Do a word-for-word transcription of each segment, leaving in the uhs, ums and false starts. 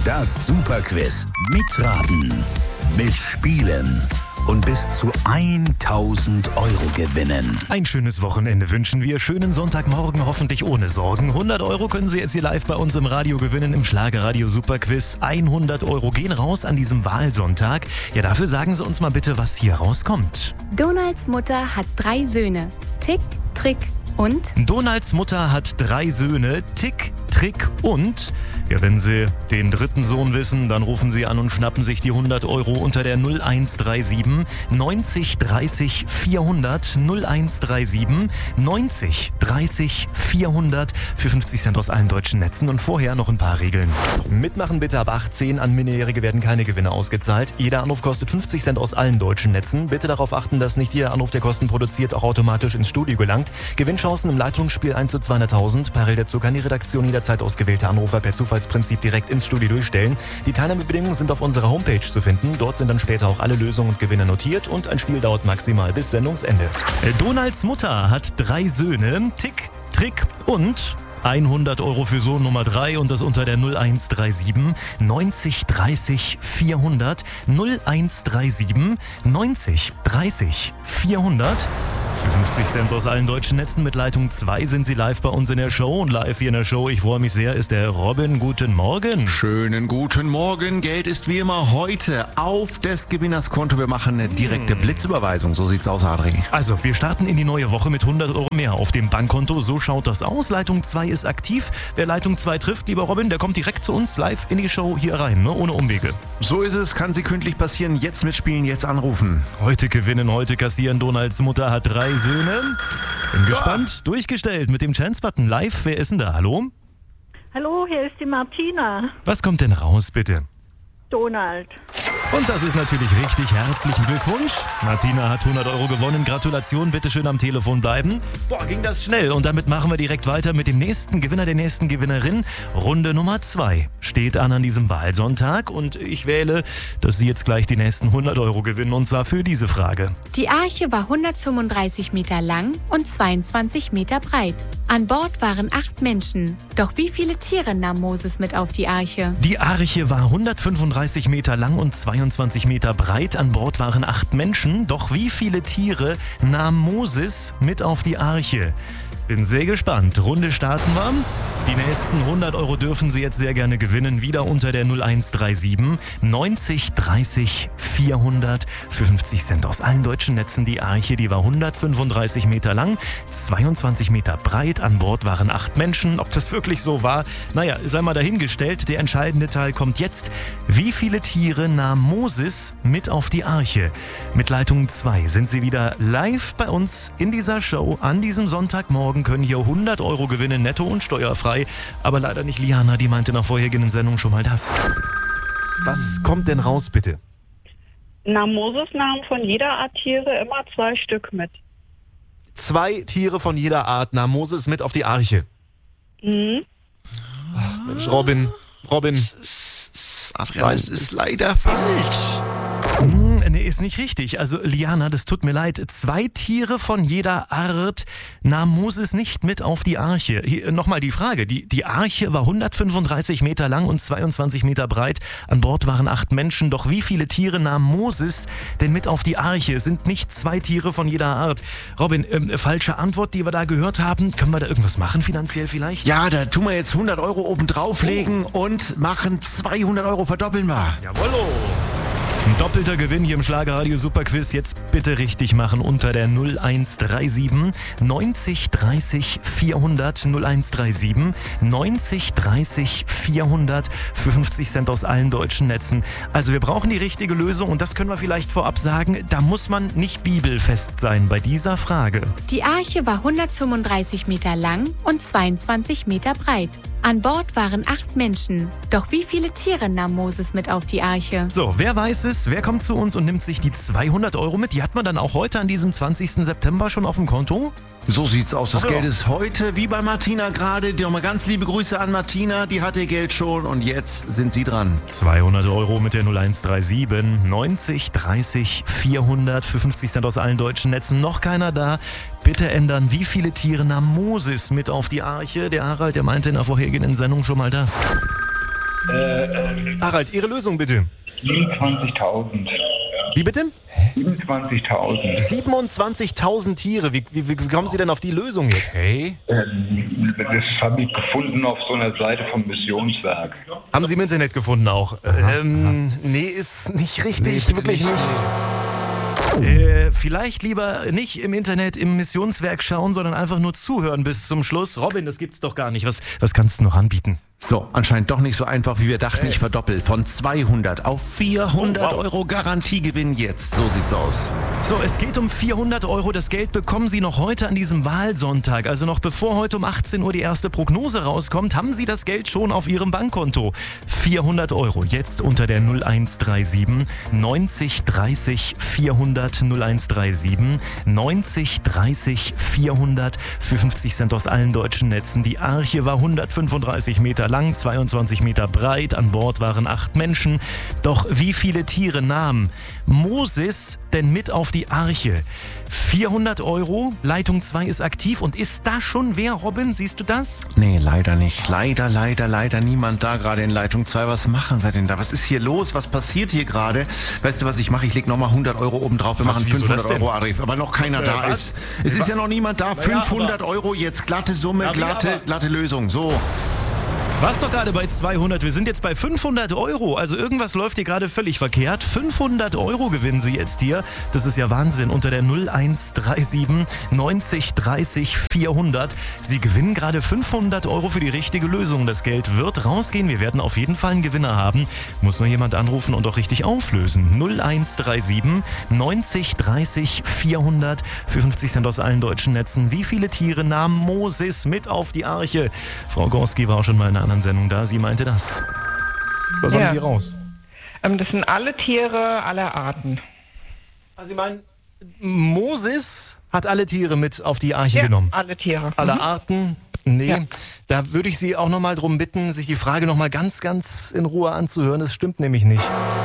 Das Superquiz. Mitraten, mitspielen und bis zu tausend Euro gewinnen. Ein schönes Wochenende wünschen wir. Schönen Sonntagmorgen, hoffentlich ohne Sorgen. hundert Euro können Sie jetzt hier live bei uns im Radio gewinnen, im Schlagerradio Superquiz. hundert Euro gehen raus an diesem Wahlsonntag. Ja, dafür sagen Sie uns mal bitte, was hier rauskommt. Donalds Mutter hat drei Söhne. Tick, Trick und? Donalds Mutter hat drei Söhne. Tick, Trick und? Ja, wenn Sie den dritten Sohn wissen, dann rufen Sie an und schnappen sich die hundert Euro unter der null eins drei sieben neunzig dreißig vierhundert null eins drei sieben neunzig dreißig vierhundert für fünfzig Cent aus allen deutschen Netzen. Und vorher noch ein paar Regeln. Mitmachen bitte ab achtzehn. An Minderjährige werden keine Gewinne ausgezahlt. Jeder Anruf kostet fünfzig Cent aus allen deutschen Netzen. Bitte darauf achten, dass nicht jeder Anruf, der Kosten produziert, auch automatisch ins Studio gelangt. Gewinnchancen im Leitungsspiel eins zu zweihunderttausend. Parallel dazu kann die Redaktion jederzeit ausgewählte Anrufer per Zufallsprinzip direkt ins Studio durchstellen. Die Teilnahmebedingungen sind auf unserer Homepage zu finden. Dort sind dann später auch alle Lösungen und Gewinne notiert und ein Spiel dauert maximal bis Sendungsende. Donalds Mutter hat drei Söhne. Tick, Trick und... hundert Euro für Sohn Nummer drei und das unter der null eins drei sieben neunzig dreißig vierhundert null eins drei sieben neunzig dreißig vierhundert. Für fünfzig Cent aus allen deutschen Netzen mit Leitung zwei sind Sie live bei uns in der Show. Und live hier in der Show, ich freue mich sehr, ist der Robin. Guten Morgen. Schönen guten Morgen. Geld ist wie immer heute auf des Gewinners Konto. Wir machen eine direkte hm. Blitzüberweisung. So sieht's aus, Adri. Also, wir starten in die neue Woche mit hundert Euro mehr auf dem Bankkonto. So schaut das aus. Leitung zwei ist aktiv. Wer Leitung zwei trifft, lieber Robin, der kommt direkt zu uns live in die Show hier rein, ne? Ohne Umwege. So ist es. Kann sie kündlich passieren. Jetzt mitspielen, jetzt anrufen. Heute gewinnen, heute kassieren. Donalds Mutter hat drei Söhne. Bin gespannt. Durchgestellt mit dem Chance-Button live. Wer ist denn da? Hallo? Hallo, hier ist die Martina. Was kommt denn raus, bitte? Donald. Und das ist natürlich richtig. Herzlichen Glückwunsch. Martina hat hundert Euro gewonnen. Gratulation. Bitte schön am Telefon bleiben. Boah, ging das schnell. Und damit machen wir direkt weiter mit dem nächsten Gewinner, der nächsten Gewinnerin. Runde Nummer zwei steht an an diesem Wahlsonntag. Und ich wähle, dass Sie jetzt gleich die nächsten hundert Euro gewinnen. Und zwar für diese Frage. Die Arche war hundertfünfunddreißig Meter lang und zweiundzwanzig Meter breit. An Bord waren acht Menschen. Doch wie viele Tiere nahm Moses mit auf die Arche? Die Arche war hundertfünfunddreißig Meter lang und zweiundzwanzig Meter breit. An Bord waren acht Menschen. Doch wie viele Tiere nahm Moses mit auf die Arche? Bin sehr gespannt. Runde starten wir. Die nächsten hundert Euro dürfen Sie jetzt sehr gerne gewinnen. Wieder unter der null eins drei sieben neunzig dreißig vierhundert für fünfzig Cent aus allen deutschen Netzen. Die Arche, die war hundertfünfunddreißig Meter lang, zweiundzwanzig Meter breit. An Bord waren acht Menschen. Ob das wirklich so war? Naja, sei mal dahingestellt. Der entscheidende Teil kommt jetzt. Wie viele Tiere nahm Moses mit auf die Arche? Mit Leitung zwei sind Sie wieder live bei uns in dieser Show an diesem Sonntagmorgen. Können hier hundert Euro gewinnen, netto und steuerfrei. Aber leider nicht Liana, die meinte nach vorherigen Sendung schon mal das. Was kommt denn raus, bitte? Na, Moses nahm von jeder Art Tiere immer zwei Stück mit. Zwei Tiere von jeder Art nahm Moses mit auf die Arche. Mhm. Ach, Mensch, Robin, Robin. Adrian, es ist leider falsch. Hm, nee, ist nicht richtig. Also Liana, das tut mir leid. Zwei Tiere von jeder Art nahm Moses nicht mit auf die Arche. Hier, nochmal die Frage. Die, die Arche war hundertfünfunddreißig Meter lang und zweiundzwanzig Meter breit. An Bord waren acht Menschen. Doch wie viele Tiere nahm Moses denn mit auf die Arche? Es sind nicht zwei Tiere von jeder Art. Robin, ähm, falsche Antwort, die wir da gehört haben. Können wir da irgendwas machen finanziell vielleicht? Ja, da tun wir jetzt hundert Euro oben drauflegen oh. und machen zweihundert Euro, verdoppeln wir. Jawollo. Ein doppelter Gewinn hier im Schlagerradio Superquiz. Jetzt bitte richtig machen unter der null eins drei sieben neunzig dreißig vierhundert null eins drei sieben neunzig dreißig vierhundert für fünfzig Cent aus allen deutschen Netzen. Also wir brauchen die richtige Lösung und das können wir vielleicht vorab sagen, da muss man nicht bibelfest sein bei dieser Frage. Die Arche war hundertfünfunddreißig Meter lang und zweiundzwanzig Meter breit. An Bord waren acht Menschen. Doch wie viele Tiere nahm Moses mit auf die Arche? So, wer weiß es? Wer kommt zu uns und nimmt sich die zweihundert Euro mit? Die hat man dann auch heute an diesem zwanzigsten September schon auf dem Konto? So sieht's aus. Das Ach ja. Geld ist heute, wie bei Martina gerade. Nochmal ganz liebe Grüße an Martina. Die hat ihr Geld schon und jetzt sind Sie dran. zweihundert Euro mit der null eins drei sieben neunzig dreißig vierhundert für fünfzig Cent aus allen deutschen Netzen. Noch keiner da. Bitte ändern, wie viele Tiere nahm Moses mit auf die Arche? Der Harald, der meinte in der vorhergehenden Sendung schon mal das. Äh, äh, Harald, Ihre Lösung bitte. siebenundzwanzigtausend. Wie bitte? siebenundzwanzigtausend. siebenundzwanzigtausend Tiere. Wie, wie, wie kommen Sie denn auf die Lösung jetzt? Okay. Ähm, Das habe ich gefunden auf so einer Seite vom Missionswerk. Haben Sie im Internet gefunden auch? Ähm, nee, ist nicht richtig, Nee, wirklich nicht. nicht. Äh, vielleicht lieber nicht im Internet im Missionswerk schauen, sondern einfach nur zuhören bis zum Schluss. Robin, das gibt's doch gar nicht. Was, was kannst du noch anbieten? So, anscheinend doch nicht so einfach, wie wir dachten. Ich verdoppel von zweihundert auf vierhundert Oh, wow. Euro Garantiegewinn jetzt. So sieht's aus. So, es geht um vierhundert Euro. Das Geld bekommen Sie noch heute an diesem Wahlsonntag. Also noch bevor heute um achtzehn Uhr die erste Prognose rauskommt, haben Sie das Geld schon auf Ihrem Bankkonto. vierhundert Euro jetzt unter der null eins drei sieben neunzig dreißig vierhundert null eins drei sieben neunzig dreißig vierhundert für fünfzig Cent aus allen deutschen Netzen. Die Arche war hundertfünfunddreißig Meter lang, zweiundzwanzig Meter breit. An Bord waren acht Menschen. Doch wie viele Tiere nahm Moses denn mit auf die Arche? vierhundert Euro, Leitung zwei ist aktiv. Und ist da schon wer, Robin? Siehst du das? Nee, leider nicht. Leider, leider, leider niemand da gerade in Leitung zwei. Was machen wir denn da? Was ist hier los? Was passiert hier gerade? Weißt du, was ich mache? Ich lege nochmal hundert Euro oben drauf. Wir Was, machen wieso fünfhundert das denn? Euro, Arif, aber noch keiner Äh, da was? ist. Es ist ja noch niemand da. fünfhundert Euro jetzt. Glatte Summe, Ja, wie glatte, aber? glatte Lösung. So. Warst doch gerade bei zweihundert. Wir sind jetzt bei fünfhundert Euro. Also irgendwas läuft hier gerade völlig verkehrt. fünfhundert Euro gewinnen Sie jetzt hier. Das ist ja Wahnsinn. Unter der null eins drei sieben neunzig dreißig vierhundert. Sie gewinnen gerade fünfhundert Euro für die richtige Lösung. Das Geld wird rausgehen. Wir werden auf jeden Fall einen Gewinner haben. Muss nur jemand anrufen und auch richtig auflösen. null eins drei sieben neunzig dreißig vierhundert für fünfzig Cent aus allen deutschen Netzen. Wie viele Tiere nahm Moses mit auf die Arche? Frau Gorski war auch schon mal in einer anderen Sendung da. Sie meinte das. Was Ja. haben Sie raus? Ähm, das sind alle Tiere aller Arten. Also Sie meinen, Moses hat alle Tiere mit auf die Arche Ja, genommen? alle Tiere. Aller Mhm. Arten? Nee, Ja. da würde ich Sie auch nochmal drum bitten, sich die Frage nochmal ganz, ganz in Ruhe anzuhören. Das stimmt nämlich nicht.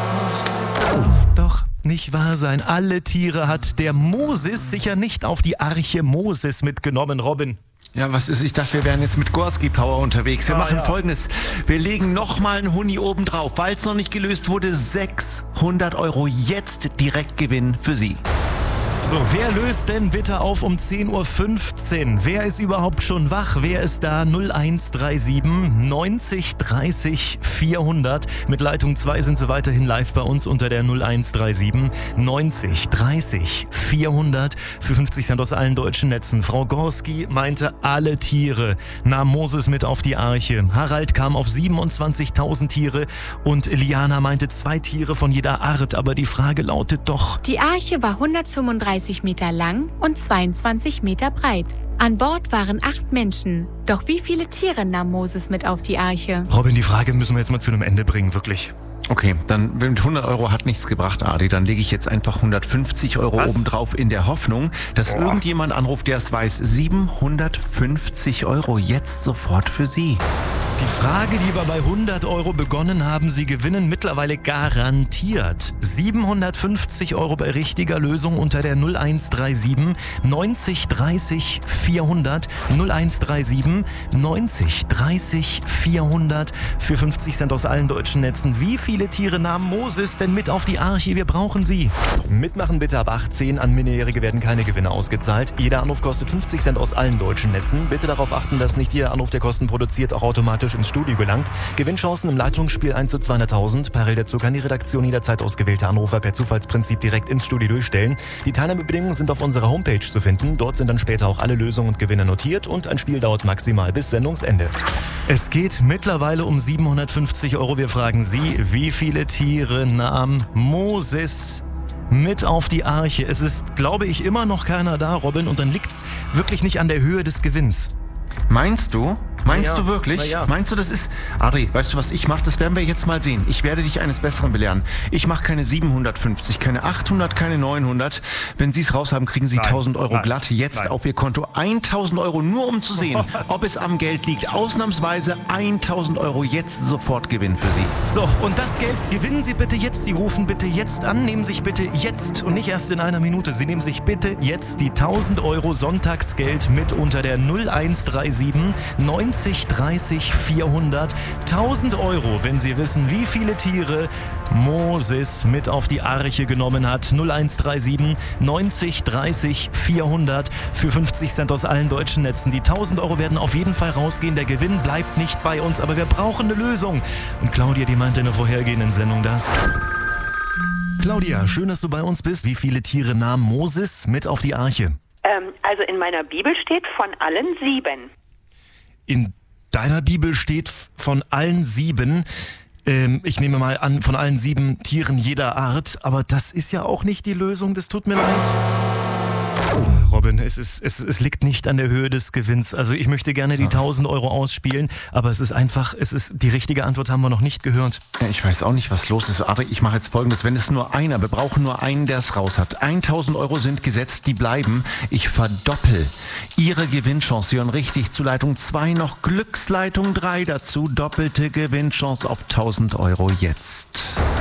Das darf doch nicht wahr sein. Alle Tiere hat der Moses sicher nicht auf die Arche Moses mitgenommen, Robin. Ja, was ist? Ich dachte, wir wären jetzt mit Gorski Power unterwegs. Wir Ah, machen ja. Folgendes. Wir legen nochmal einen Huni oben drauf. Weil es noch nicht gelöst wurde, sechshundert Euro jetzt direkt Gewinn für Sie. So, wer löst denn bitte auf um zehn Uhr fünfzehn? Wer ist überhaupt schon wach? Wer ist da? null eins drei sieben neunzig dreißig vierhundert. Mit Leitung zwei sind Sie weiterhin live bei uns unter der null eins drei sieben neunzig dreißig vierhundert für fünfzig Cent aus allen deutschen Netzen. Frau Gorski meinte, alle Tiere nahm Moses mit auf die Arche. Harald kam auf siebenundzwanzigtausend Tiere und Liana meinte zwei Tiere von jeder Art. Aber die Frage lautet doch... Die Arche war hundertfünfunddreißig Meter lang und zweiundzwanzig Meter breit. An Bord waren acht Menschen. Doch wie viele Tiere nahm Moses mit auf die Arche? Robin, die Frage müssen wir jetzt mal zu einem Ende bringen, wirklich. Okay, dann mit hundert Euro hat nichts gebracht, Adi. Dann lege ich jetzt einfach hundertfünfzig Euro Was? oben drauf in der Hoffnung, dass irgendjemand anruft, der es weiß. siebenhundertfünfzig Euro jetzt sofort für Sie. Die Frage, die wir bei hundert Euro begonnen haben, Sie gewinnen mittlerweile garantiert. siebenhundertfünfzig Euro bei richtiger Lösung unter der null eins drei sieben neunzig dreißig vierhundert. null eins drei sieben neunzig dreißig vierhundert für fünfzig Cent aus allen deutschen Netzen. Wie viele Tiere nahm Moses denn mit auf die Arche? Wir brauchen Sie. Mitmachen bitte ab achtzehn. An Minderjährige werden keine Gewinne ausgezahlt. Jeder Anruf kostet fünfzig Cent aus allen deutschen Netzen. Bitte darauf achten, dass nicht jeder Anruf, der Kosten produziert, auch automatisch ins Studio gelangt. Gewinnchancen im Leitungsspiel eins zu zweihunderttausend. Parallel dazu kann die Redaktion jederzeit ausgewählte Anrufer per Zufallsprinzip direkt ins Studio durchstellen. Die Teilnahmebedingungen sind auf unserer Homepage zu finden. Dort sind dann später auch alle Lösungen und Gewinne notiert und ein Spiel dauert maximal bis Sendungsende. Es geht mittlerweile um siebenhundertfünfzig Euro. Wir fragen Sie, wie viele Tiere nahm Moses mit auf die Arche? Es ist, glaube ich, immer noch keiner da, Robin, und dann liegt's wirklich nicht an der Höhe des Gewinns. Meinst du? Meinst Na ja, du wirklich? na ja. Meinst du, das ist... Adri, weißt du, was ich mache? Das werden wir jetzt mal sehen. Ich werde dich eines Besseren belehren. Ich mache keine siebenhundertfünfzig, keine achthundert, keine neunhundert. Wenn Sie es raushaben, kriegen Sie Nein, tausend Euro nein, glatt jetzt nein. auf Ihr Konto. tausend Euro, nur um zu sehen, Was? ob es am Geld liegt. Ausnahmsweise tausend Euro jetzt sofort Gewinn für Sie. So, und das Geld gewinnen Sie bitte jetzt. Sie rufen bitte jetzt an, nehmen sich bitte jetzt und nicht erst in einer Minute. Sie nehmen sich bitte jetzt die tausend Euro Sonntagsgeld mit unter der null eins drei sieben neunzig neunzig dreißig vierhundert. tausend Euro, wenn Sie wissen, wie viele Tiere Moses mit auf die Arche genommen hat. null eins drei sieben neunzig dreißig vierhundert für fünfzig Cent aus allen deutschen Netzen. Die tausend Euro werden auf jeden Fall rausgehen. Der Gewinn bleibt nicht bei uns, aber wir brauchen eine Lösung. Und Claudia, die meinte in der vorhergehenden Sendung das. Claudia, schön, dass du bei uns bist. Wie viele Tiere nahm Moses mit auf die Arche? Ähm, also in meiner Bibel steht von allen sieben. In deiner Bibel steht von allen sieben. Ähm, ich nehme mal an, von allen sieben Tieren jeder Art. Aber das ist ja auch nicht die Lösung. Das tut mir leid. Robin, es, ist, es, es liegt nicht an der Höhe des Gewinns. Also ich möchte gerne die tausend Euro ausspielen, aber es ist einfach, es ist die richtige Antwort haben wir noch nicht gehört. Ja, ich weiß auch nicht, was los ist. Aber ich mache jetzt Folgendes. Wenn es nur einer, wir brauchen nur einen, der es raus hat. tausend Euro sind gesetzt, die bleiben. Ich verdoppel Ihre Gewinnchance. Sie hören richtig zu Leitung zwei, noch Glücksleitung drei dazu. Doppelte Gewinnchance auf tausend Euro jetzt.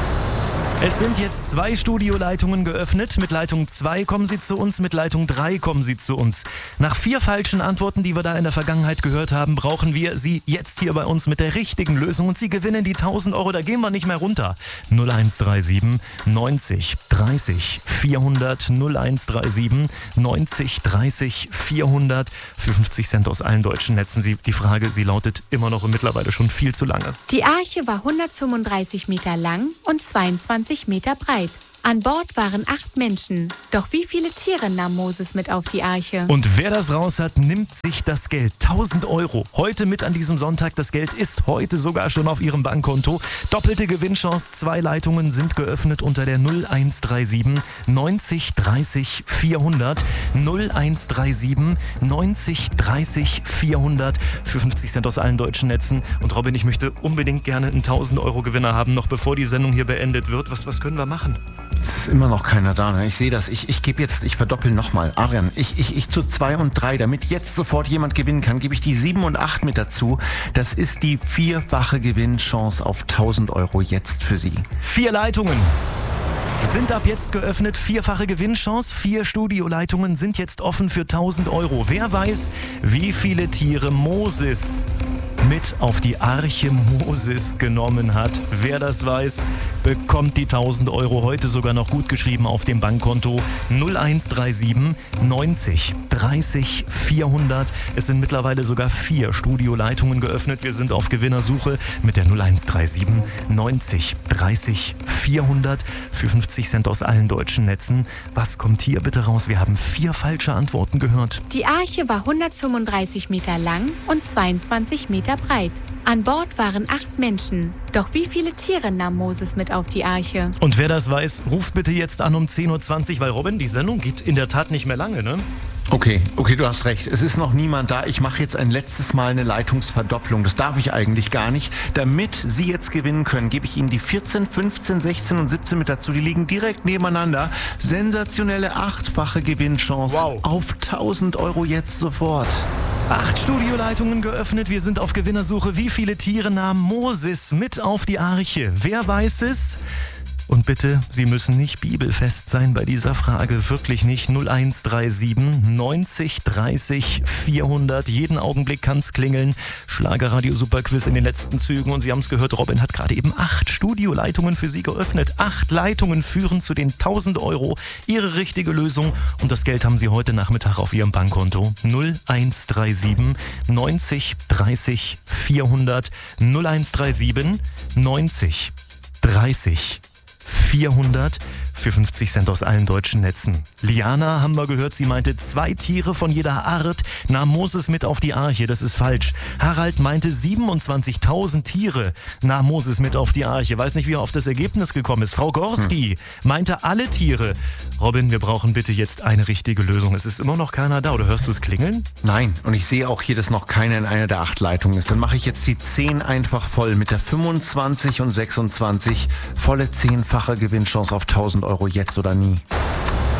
Es sind jetzt zwei Studioleitungen geöffnet. Mit Leitung zwei kommen Sie zu uns, mit Leitung drei kommen Sie zu uns. Nach vier falschen Antworten, die wir da in der Vergangenheit gehört haben, brauchen wir Sie jetzt hier bei uns mit der richtigen Lösung und Sie gewinnen die tausend Euro. Da gehen wir nicht mehr runter. null eins drei sieben neunzig dreißig vierhundert null eins drei sieben neunzig dreißig vierhundert für fünfzig Cent aus allen deutschen Netzen. Sie, die Frage, sie lautet immer noch und mittlerweile schon viel zu lange. Die Arche war hundertfünfunddreißig Meter lang und zweiundzwanzig Meter breit. An Bord waren acht Menschen. Doch wie viele Tiere nahm Moses mit auf die Arche? Und wer das raus hat, nimmt sich das Geld. tausend Euro. Heute mit an diesem Sonntag. Das Geld ist heute sogar schon auf Ihrem Bankkonto. Doppelte Gewinnchance. Zwei Leitungen sind geöffnet unter der null eins drei sieben neunzig dreißig vierhundert. null eins drei sieben neunzig dreißig vierhundert für fünfzig Cent aus allen deutschen Netzen. Und Robin, ich möchte unbedingt gerne einen tausend Euro Gewinner haben, noch bevor die Sendung hier beendet wird. Was, was können wir machen? Es ist immer noch keiner da, ne? Ich sehe das. Ich, ich gebe jetzt, ich verdoppel nochmal. Adrian, ich, ich, ich zu zwei und drei, damit jetzt sofort jemand gewinnen kann, gebe ich die sieben und acht mit dazu. Das ist die vierfache Gewinnchance auf tausend Euro jetzt für Sie. Vier Leitungen sind ab jetzt geöffnet. Vierfache Gewinnchance. Vier Studioleitungen sind jetzt offen für tausend Euro. Wer weiß, wie viele Tiere Moses mit auf die Arche Moses genommen hat. Wer das weiß, bekommt die tausend Euro heute sogar noch gut geschrieben auf dem Bankkonto. null eins drei sieben neunzig dreißig vierhundert. Es sind mittlerweile sogar vier Studioleitungen geöffnet. Wir sind auf Gewinnersuche mit der null eins drei sieben neunzig dreißig vierhundert für fünfzig Cent aus allen deutschen Netzen. Was kommt hier bitte raus? Wir haben vier falsche Antworten gehört. Die Arche war hundertfünfunddreißig Meter lang und zweiundzwanzig Meter breit. An Bord waren acht Menschen. Doch wie viele Tiere nahm Moses mit auf die Arche? Und wer das weiß, ruft bitte jetzt an um zehn Uhr zwanzig, weil Robin, die Sendung geht in der Tat nicht mehr lange, ne? Okay, okay, du hast recht. Es ist noch niemand da. Ich mache jetzt ein letztes Mal eine Leitungsverdopplung. Das darf ich eigentlich gar nicht. Damit Sie jetzt gewinnen können, gebe ich Ihnen die vierzehn, fünfzehn, sechzehn und siebzehn mit dazu. Die liegen direkt nebeneinander. Sensationelle achtfache Gewinnchance. Wow. Auf tausend Euro jetzt sofort. Acht Studioleitungen geöffnet. Wir sind auf Gewinnersuche. Wie viele Tiere nahm Moses mit auf die Arche? Wer weiß es? Und bitte, Sie müssen nicht bibelfest sein bei dieser Frage. Wirklich nicht. null eins drei sieben neunzig dreißig vierhundert. Jeden Augenblick kann's klingeln. Schlagerradio Superquiz in den letzten Zügen. Und Sie haben es gehört, Robin hat gerade eben acht Studioleitungen für Sie geöffnet. Acht Leitungen führen zu den tausend Euro. Ihre richtige Lösung. Und das Geld haben Sie heute Nachmittag auf Ihrem Bankkonto. null eins drei sieben neunzig dreißig vierhundert. null eins drei sieben neunzig dreißig vierhundert für fünfzig Cent aus allen deutschen Netzen. Liana haben wir gehört, sie meinte, zwei Tiere von jeder Art nahm Moses mit auf die Arche. Das ist falsch. Harald meinte, siebenundzwanzigtausend Tiere nahm Moses mit auf die Arche. Weiß nicht, wie er auf das Ergebnis gekommen ist. Frau Gorski hm. meinte alle Tiere. Robin, wir brauchen bitte jetzt eine richtige Lösung. Es ist immer noch keiner da. Oder hörst du es klingeln? Nein, und ich sehe auch hier, dass noch keiner in einer der acht Leitungen ist. Dann mache ich jetzt die zehn einfach voll mit der fünfundzwanzig und sechsundzwanzig. Volle zehnfache Gewinnchance auf tausend Euro jetzt oder nie.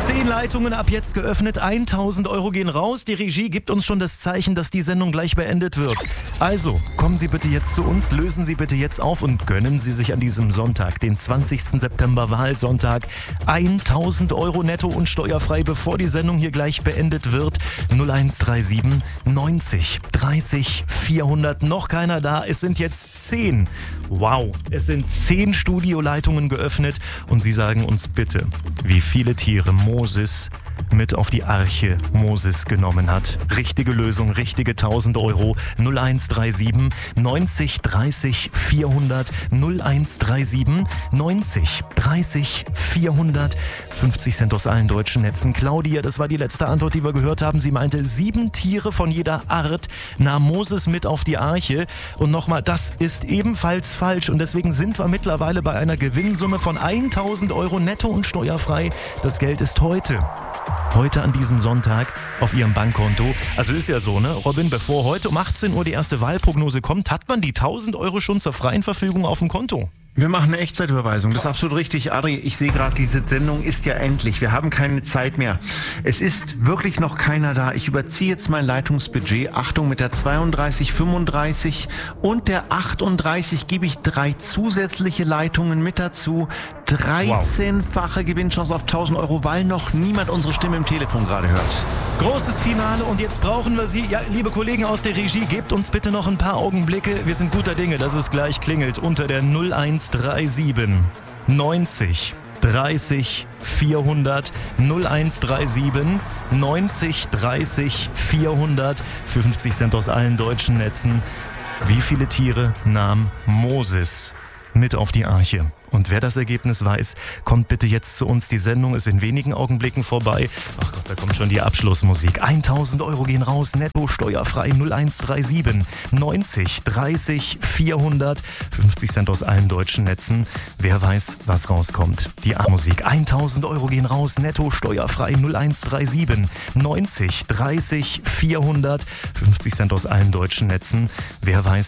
Zehn Leitungen ab jetzt geöffnet, tausend Euro gehen raus. Die Regie gibt uns schon das Zeichen, dass die Sendung gleich beendet wird. Also, kommen Sie bitte jetzt zu uns, lösen Sie bitte jetzt auf und gönnen Sie sich an diesem Sonntag, den zwanzigsten September, Wahlsonntag, tausend Euro netto und steuerfrei, bevor die Sendung hier gleich beendet wird. null eins drei sieben neunzig dreißig vierhundert. Noch keiner da, es sind jetzt zehn. Wow, es sind zehn Studioleitungen geöffnet und Sie sagen uns bitte, wie viele Tiere Moses mit auf die Arche Moses genommen hat. Richtige Lösung, richtige tausend Euro. null eins drei sieben neunzig dreißig vierhundert. null eins drei sieben neunzig dreißig vierhundert. fünfzig Cent aus allen deutschen Netzen. Claudia, das war die letzte Antwort, die wir gehört haben. Sie meinte, sieben Tiere von jeder Art nahm Moses mit auf die Arche. Und nochmal, das ist ebenfalls falsch. Und deswegen sind wir mittlerweile bei einer Gewinnsumme von tausend Euro netto und steuerfrei. Das Geld ist heute. Heute an diesem Sonntag auf Ihrem Bankkonto. Also ist ja so, ne, Robin, bevor heute um achtzehn Uhr die erste Wahlprognose kommt, hat man die tausend Euro schon zur freien Verfügung auf dem Konto. Wir machen eine Echtzeitüberweisung, das ist absolut richtig. Adri, ich sehe gerade, diese Sendung ist ja endlich. Wir haben keine Zeit mehr. Es ist wirklich noch keiner da. Ich überziehe jetzt mein Leitungsbudget. Achtung, mit der zweiunddreißig fünfunddreißig und der achtunddreißig gebe ich drei zusätzliche Leitungen mit dazu. dreizehnfache Gewinnchance auf tausend Euro, weil noch niemand unsere Stimme im Telefon gerade hört. Großes Finale und jetzt brauchen wir Sie. Ja, liebe Kollegen aus der Regie, gebt uns bitte noch ein paar Augenblicke. Wir sind guter Dinge, dass es gleich klingelt unter der null eins drei sieben neunzig dreißig vierhundert. null eins drei sieben neunzig dreißig vierhundert. Für fünfzig Cent aus allen deutschen Netzen. Wie viele Tiere nahm Moses mit auf die Arche? Und wer das Ergebnis weiß, kommt bitte jetzt zu uns. Die Sendung ist in wenigen Augenblicken vorbei. Ach Gott, da kommt schon die Abschlussmusik. tausend Euro gehen raus, netto steuerfrei. null eins drei sieben neunzig dreißig vierhundert. fünfzig Cent aus allen deutschen Netzen. Wer weiß, was rauskommt. Die A-Musik. tausend Euro gehen raus, netto steuerfrei. null eins drei sieben neunzig dreißig vierhundert. fünfzig Cent aus allen deutschen Netzen. Wer weiß,